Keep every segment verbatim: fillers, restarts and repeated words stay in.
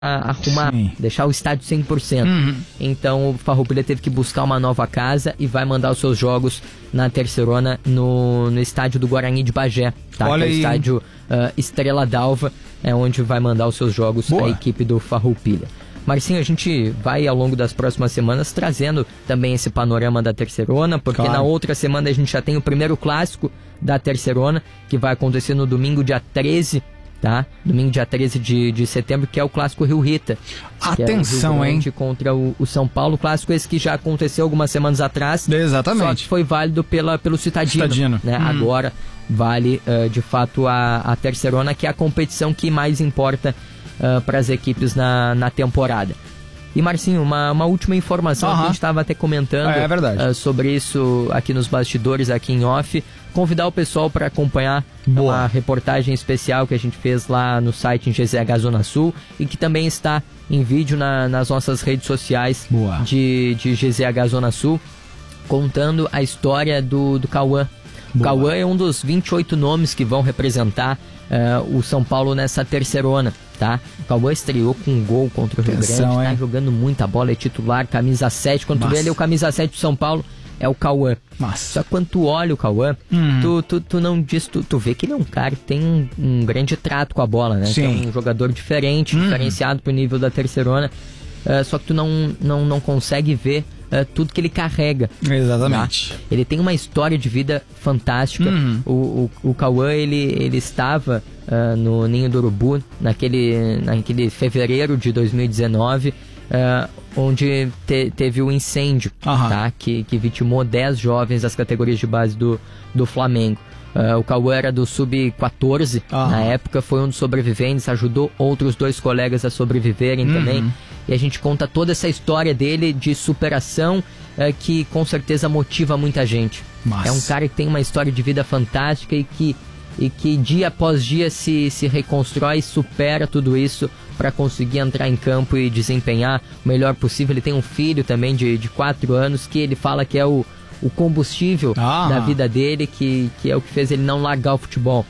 arrumar, Sim. deixar o estádio cem por cento. Uhum. Então o Farroupilha teve que buscar uma nova casa e vai mandar os seus jogos na Terceirona no, no estádio do Guarani de Bagé, tá? Olha que é o aí. estádio uh, Estrela d'Alva, é onde vai mandar os seus jogos Boa. a equipe do Farroupilha. Marcinho, a gente vai ao longo das próximas semanas trazendo também esse panorama da Terceirona, porque claro. na outra semana a gente já tem o primeiro clássico da Terceirona, que vai acontecer no domingo dia treze, tá? Domingo dia treze de, de setembro, que é o clássico Rio Rita. Atenção, é hein? Contra o, o São Paulo, clássico esse que já aconteceu algumas semanas atrás. Exatamente. Só que foi válido pela, pelo Citadino. Citadino. Né? Hum. Agora vale uh, de fato a, a Terceirona, que é a competição que mais importa Uh, para as equipes na, na temporada. E Marcinho, uma, uma última informação, uh-huh. que a gente estava até comentando é, é verdade. Uh, sobre isso aqui nos bastidores, aqui em off. Convidar o pessoal para acompanhar Boa. uma reportagem especial que a gente fez lá no site em G Z H Zona Sul e que também está em vídeo na, nas nossas redes sociais de, de G Z H Zona Sul, contando a história do, do Cauã. O Cauã é um dos vinte e oito nomes que vão representar uh, o São Paulo nessa Terceirona, tá? O Cauã estreou com um gol contra o Rio Grande, tá jogando muita bola, é titular, camisa sete. Quando Massa. tu vê ali o camisa sete do São Paulo, é o Cauã. Massa. Só que quando tu olha o Cauã, hum. tu, tu, tu não diz, tu, tu vê que ele é um cara que tem um, um grande trato com a bola, né? Sim. Que é um jogador diferente, hum. diferenciado pro nível da Terceirona. Uh, só que tu não, não, não consegue ver Uh, tudo que ele carrega. Exatamente. Tá? Ele tem uma história de vida fantástica. Uhum. O, o, o Cauã, ele, ele estava uh, no Ninho do Urubu naquele, naquele fevereiro de dois mil e dezenove, uh, onde te, teve o um incêndio, uhum. tá? que, que vitimou dez jovens das categorias de base do, do Flamengo. Uh, o Cauã era do sub quatorze, uhum. na época, foi um dos sobreviventes, ajudou outros dois colegas a sobreviverem uhum. também. E a gente conta toda essa história dele de superação uh, que com certeza motiva muita gente. Mas... É um cara que tem uma história de vida fantástica e que, e que dia após dia se, se reconstrói e supera tudo isso para conseguir entrar em campo e desempenhar o melhor possível. Ele tem um filho também de, de quatro anos que ele fala que é o o combustível ah. da vida dele, que, que é o que fez ele não largar o futebol.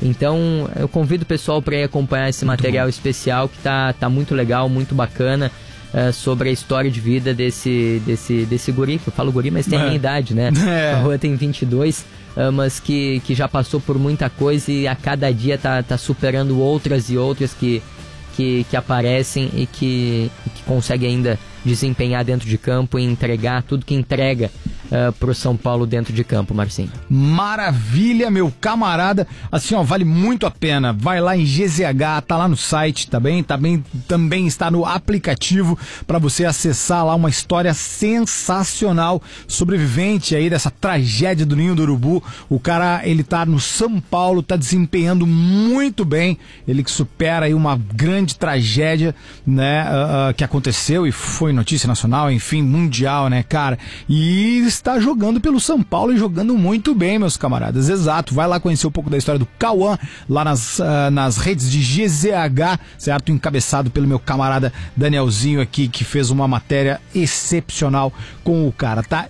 Então eu convido o pessoal para ir acompanhar esse muito material bom. especial, que tá, tá muito legal, muito bacana, uh, sobre a história de vida desse, desse, desse guri, que eu falo guri, mas tem é. a minha idade, né? É. A Rua tem vinte e dois, uh, mas que, que já passou por muita coisa e a cada dia tá, tá superando outras e outras que, que, que aparecem e que, que consegue ainda desempenhar dentro de campo e entregar tudo que entrega Uh, pro São Paulo dentro de campo, Marcinho. Maravilha, meu camarada. Assim, ó, vale muito a pena. Vai lá em G Z H, tá lá no site, tá bem? Tá bem, também está no aplicativo para você acessar lá uma história sensacional, sobrevivente aí dessa tragédia do Ninho do Urubu. O cara, ele tá no São Paulo, tá desempenhando muito bem. Ele que supera aí uma grande tragédia, né, uh, uh, que aconteceu e foi notícia nacional, enfim, mundial, né, cara? E está jogando pelo São Paulo e jogando muito bem, meus camaradas. Exato, vai lá conhecer um pouco da história do Cauã lá nas, uh, nas redes de G Z H, certo? Encabeçado pelo meu camarada Danielzinho aqui, que fez uma matéria excepcional com o cara, tá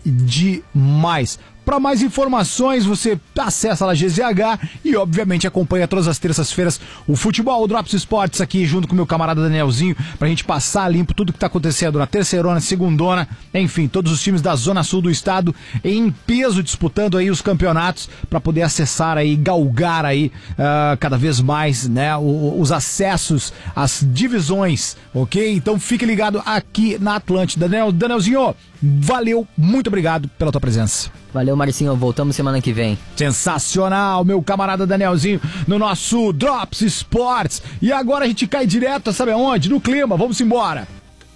demais. Para mais informações, você acessa lá G Z H e, obviamente, acompanha todas as terças-feiras o Futebol, o Drops Esportes aqui, junto com o meu camarada Danielzinho, pra gente passar limpo tudo que tá acontecendo na Terceirona, Segundona, enfim, todos os times da Zona Sul do estado em peso disputando aí os campeonatos para poder acessar aí, galgar aí uh, cada vez mais, né, o, os acessos às divisões, ok? Então fique ligado aqui na Atlântida. Daniel, Danielzinho, valeu, muito obrigado pela tua presença. Valeu, Marcinho, voltamos semana que vem. Sensacional, meu camarada Danielzinho, no nosso Drops Esportes. E agora a gente cai direto, sabe aonde? No clima, vamos embora.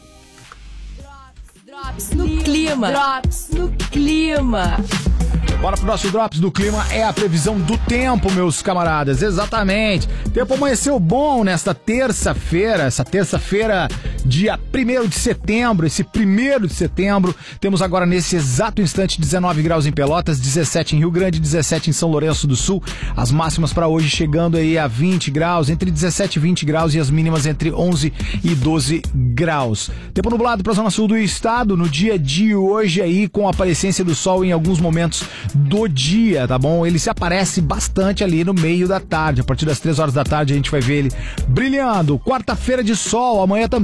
Drops no clima. Drops no clima. Bora pro nosso Drops do Clima, é a previsão do tempo, meus camaradas, exatamente. O tempo amanheceu bom nesta terça-feira, essa terça-feira dia primeiro de setembro, esse primeiro de setembro, temos agora nesse exato instante dezenove graus em Pelotas, dezessete em Rio Grande, dezessete em São Lourenço do Sul, as máximas para hoje chegando aí a vinte graus, entre dezessete e vinte graus, e as mínimas entre onze e doze graus. Tempo nublado para a zona sul do estado no dia de hoje aí, com a aparência do sol em alguns momentos do dia, tá bom? Ele se aparece bastante ali no meio da tarde, a partir das três horas da tarde a gente vai ver ele brilhando. Quarta-feira de sol, amanhã também